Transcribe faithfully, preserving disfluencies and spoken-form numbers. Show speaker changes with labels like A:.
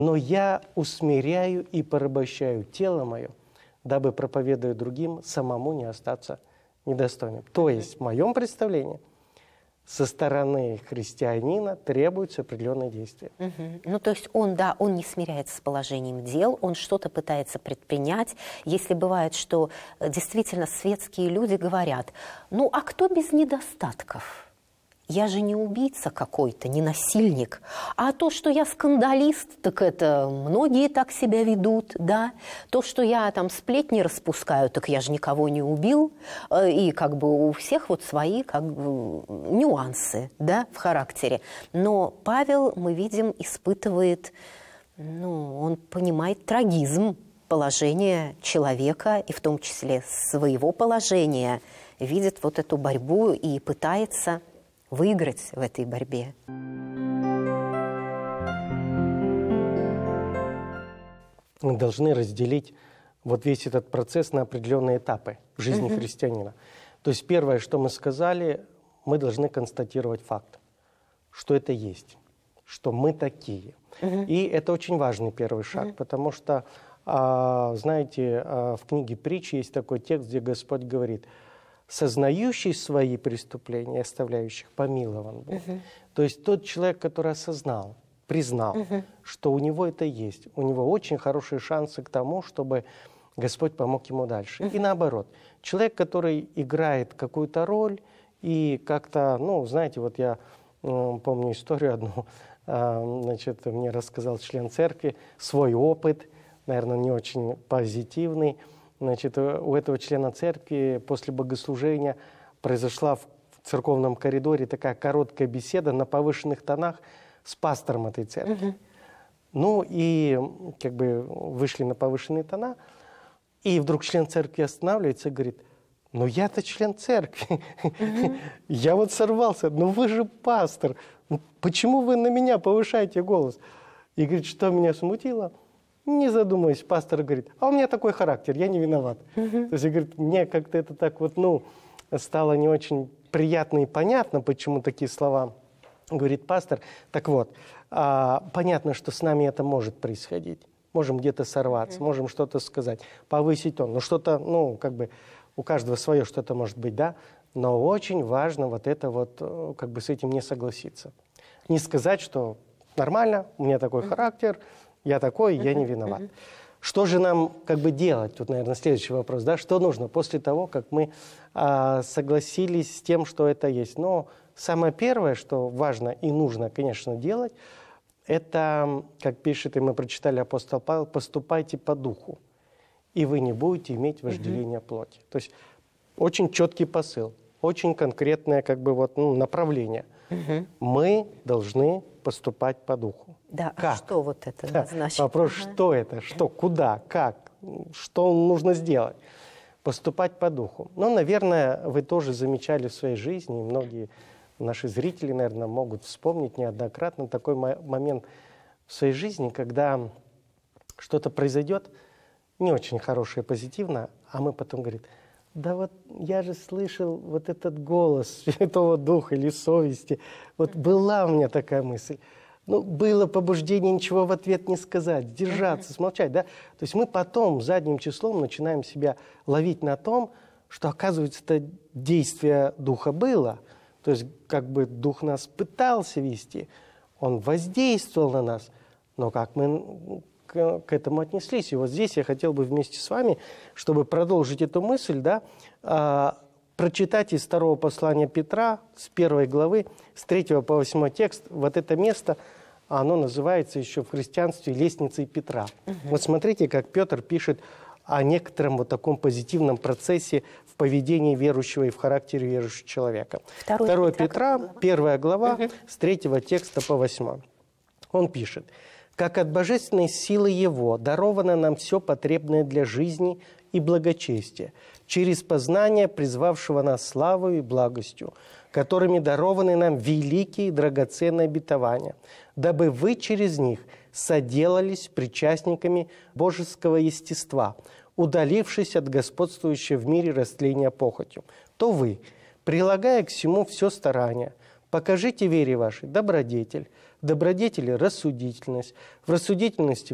A: Но я усмиряю и порабощаю тело мое, дабы, проповедуя другим, самому не остаться недостойным. То есть, в моем представлении, со стороны христианина требуются определенные действия.
B: Угу. Ну, то есть он, да, он не смиряется с положением дел, он что-то пытается предпринять. Если бывает, что действительно светские люди говорят, ну, а кто без недостатков? Я же не убийца какой-то, не насильник. А то, что я скандалист, так это многие так себя ведут, да. То, что я там сплетни распускаю, так я же никого не убил. И как бы у всех вот свои как бы нюансы, да, в характере. Но Павел, мы видим, испытывает, ну, он понимает трагизм положения человека, и в том числе своего положения, видит вот эту борьбу и пытается выиграть в этой борьбе.
A: Мы должны разделить вот весь этот процесс на определенные этапы в жизни uh-huh. христианина. То есть первое, что мы сказали, мы должны констатировать факт, что это есть, что мы такие. Uh-huh. И это очень важный первый шаг, uh-huh. потому что, а, знаете, а, в книге «Притчи» есть такой текст, где Господь говорит: «Сознающий свои преступления, оставляющих, помилован Бог». Uh-huh. То есть тот человек, который осознал, признал, uh-huh. что у него это есть, у него очень хорошие шансы к тому, чтобы Господь помог ему дальше. Uh-huh. И наоборот, человек, который играет какую-то роль и как-то, ну, знаете, вот я э, помню историю одну, э, значит, мне рассказал член церкви свой опыт, наверное, не очень позитивный. Значит, у этого члена церкви после богослужения произошла в церковном коридоре такая короткая беседа на повышенных тонах с пастором этой церкви. Uh-huh. Ну и как бы вышли на повышенные тона, и вдруг член церкви останавливается и говорит: ну я-то член церкви, uh-huh. я вот сорвался, но вы же пастор, почему вы на меня повышаете голос? И говорит, что меня смутило? Не задумываясь, пастор говорит: а у меня такой характер, я не виноват. Uh-huh. То есть, говорит, мне как-то это так вот, ну, стало не очень приятно и понятно, почему такие слова говорит пастор. Так вот, а, понятно, что с нами это может происходить. Можем где-то сорваться, uh-huh. можем что-то сказать, повысить тон. Ну, что-то, ну, как бы у каждого свое что-то может быть, да? Но очень важно вот это вот, как бы с этим не согласиться. Не сказать, что нормально, у меня такой uh-huh. характер, я такой, я не виноват. Uh-huh. Что же нам как бы делать? Тут, наверное, следующий вопрос, да? Что нужно после того, как мы а, согласились с тем, что это есть? Но самое первое, что важно и нужно, конечно, делать, это, как пишет, и мы прочитали апостол Павел, поступайте по духу, и вы не будете иметь вожделения uh-huh. плоти. То есть очень четкий посыл, очень конкретное как бы вот, ну, направление. Uh-huh. Мы должны поступать по духу.
B: Да,
A: как?
B: А что вот это
A: да.
B: значит?
A: Вопрос,
B: ага.
A: что это, что, куда, как, что нужно сделать? Поступать по духу. Ну, наверное, вы тоже замечали в своей жизни, и многие наши зрители, наверное, могут вспомнить неоднократно такой момент в своей жизни, когда что-то произойдет не очень хорошее, позитивно, а мы потом говорим: да вот я же слышал вот этот голос Святого Духа или совести. Вот была у меня такая мысль. Ну, было побуждение ничего в ответ не сказать, сдержаться, смолчать, да? То есть мы потом задним числом начинаем себя ловить на том, что, оказывается, это действие Духа было. То есть как бы Дух нас пытался вести, Он воздействовал на нас, но как мы к, к этому отнеслись. И вот здесь я хотел бы вместе с вами, чтобы продолжить эту мысль, да, э, прочитать из второго послания Петра, с первой главы, с третьего по восьмой текст. Вот это место, оно называется еще в христианстве лестницей Петра. Угу. Вот смотрите, как Петр пишет о некотором вот таком позитивном процессе в поведении верующего и в характере верующего человека.
B: Второй,
A: Второй
B: Петра,
A: Петра,
B: глава.
A: первая глава, угу. с третьего текста по восьмой. Он пишет: «Как от божественной силы Его даровано нам все потребное для жизни и благочестия, через познание призвавшего нас славою и благостью, которыми дарованы нам великие и драгоценные обетования, дабы вы через них соделались причастниками божеского естества, удалившись от господствующего в мире растления похотью, то вы, прилагая к всему все старание, Покажите вере вашей добродетель, в добродетели рассудительность, в рассудительности